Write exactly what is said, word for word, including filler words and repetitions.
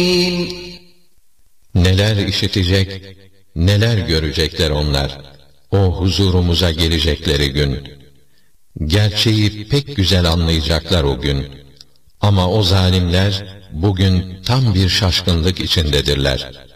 Neler işitecek, neler görecekler onlar, o huzurumuza gelecekleri gün. Gerçeği pek güzel anlayacaklar o gün. Ama o zalimler bugün tam bir şaşkınlık içindedirler.